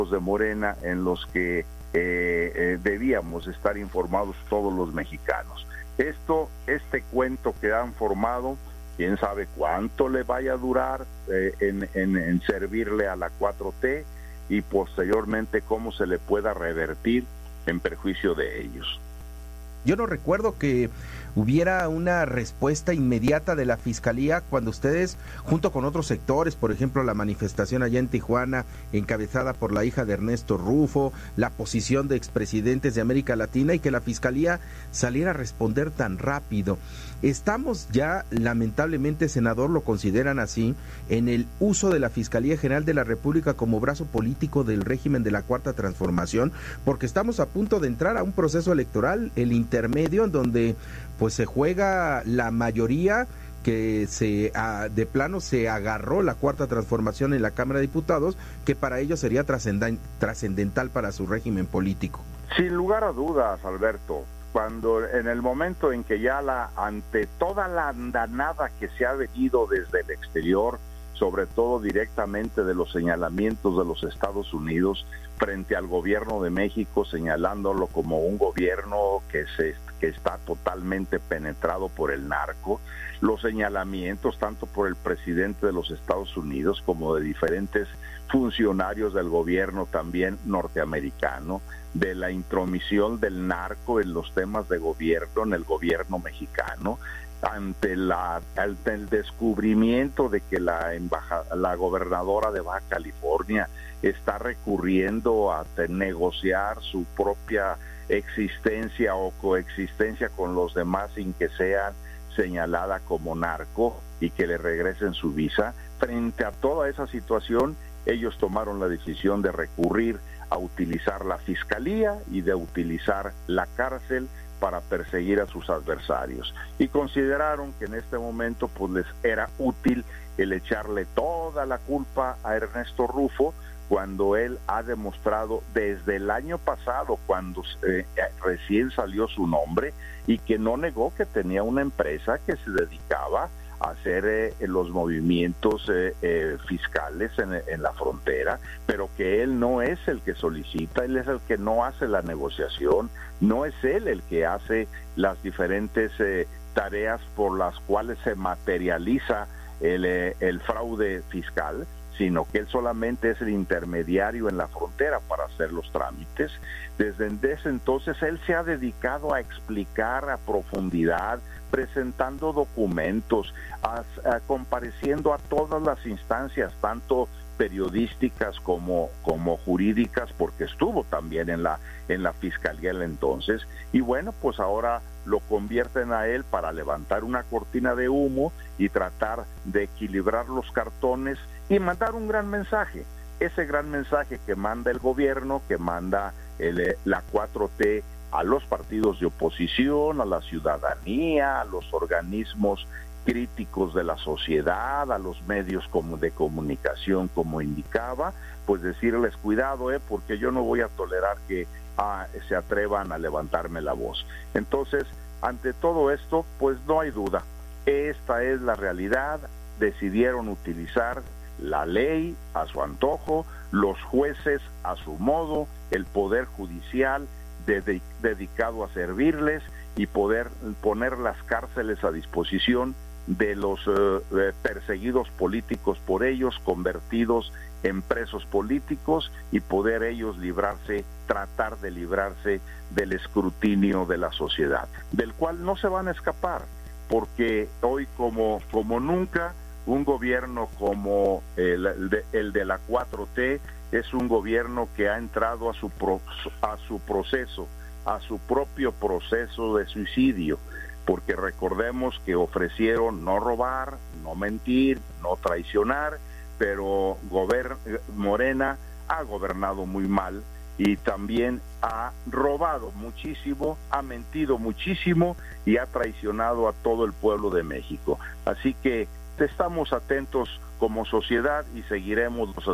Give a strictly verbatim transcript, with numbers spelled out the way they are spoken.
de Morena en los que eh, eh, debíamos estar informados todos los mexicanos. Esto, este cuento que han formado, quién sabe cuánto le vaya a durar eh, en, en, en servirle a la cuatro T y posteriormente cómo se le pueda revertir en perjuicio de ellos. Yo no recuerdo que hubiera una respuesta inmediata de la Fiscalía cuando ustedes, junto con otros sectores, por ejemplo, la manifestación allá en Tijuana, encabezada por la hija de Ernesto Rufo, la posición de expresidentes de América Latina, y que la Fiscalía saliera a responder tan rápido. Estamos ya, lamentablemente, senador, lo consideran así, en el uso de la Fiscalía General de la República como brazo político del régimen de la Cuarta Transformación, porque estamos a punto de entrar a un proceso electoral, el intermedio, en donde pues se juega la mayoría que se a, de plano se agarró la Cuarta Transformación en la Cámara de Diputados, que para ellos sería trascendental para su régimen político. Sin lugar a dudas, Alberto, cuando en el momento en que ya la ante toda la andanada que se ha venido desde el exterior, sobre todo directamente de los señalamientos de los Estados Unidos frente al gobierno de México, señalándolo como un gobierno que se que está totalmente penetrado por el narco, los señalamientos tanto por el presidente de los Estados Unidos como de diferentes funcionarios del gobierno también norteamericano, de la intromisión del narco en los temas de gobierno, en el gobierno mexicano, ante la ante el descubrimiento de que la embajada, la gobernadora de Baja California está recurriendo a negociar su propia existencia o coexistencia con los demás sin que sean señalada como narco y que le regresen su visa. Frente a toda esa situación, ellos tomaron la decisión de recurrir a utilizar la fiscalía y de utilizar la cárcel para perseguir a sus adversarios, y consideraron que en este momento pues les era útil el echarle toda la culpa a Ernesto Rufo, cuando él ha demostrado desde el año pasado, cuando eh, recién salió su nombre, y que no negó que tenía una empresa que se dedicaba a hacer eh, los movimientos eh, eh, fiscales en, en la frontera, pero que él no es el que solicita, él es el que no hace la negociación, no es él el que hace las diferentes eh, tareas por las cuales se materializa el, eh, el fraude fiscal, sino que él solamente es el intermediario en la frontera para hacer los trámites. Desde ese entonces él se ha dedicado a explicar a profundidad, presentando documentos, a, a, compareciendo a todas las instancias, tanto periodísticas como, como jurídicas, porque estuvo también en la, en la fiscalía el entonces, y bueno, pues ahora lo convierten a él para levantar una cortina de humo y tratar de equilibrar los cartones y mandar un gran mensaje, ese gran mensaje que manda el gobierno, que manda el, la cuatro T a los partidos de oposición, a la ciudadanía, a los organismos críticos de la sociedad, a los medios como de comunicación, como indicaba, pues decirles cuidado, eh, porque yo no voy a tolerar que ah, se atrevan a levantarme la voz. Entonces, ante todo esto, pues no hay duda, esta es la realidad, decidieron utilizar la ley a su antojo, los jueces a su modo, el poder judicial de, de, dedicado a servirles y poder poner las cárceles a disposición de los eh, perseguidos políticos por ellos, convertidos en presos políticos, y poder ellos librarse, tratar de librarse del escrutinio de la sociedad, del cual no se van a escapar, porque hoy como, como nunca, un gobierno como el, el, de, el de la cuatro T es un gobierno que ha entrado a su, pro, a su proceso, a su propio proceso de suicidio, porque recordemos que ofrecieron no robar, no mentir, no traicionar, pero gober, Morena ha gobernado muy mal y también ha robado muchísimo, ha mentido muchísimo y ha traicionado a todo el pueblo de México. Así que estamos atentos como sociedad y seguiremos los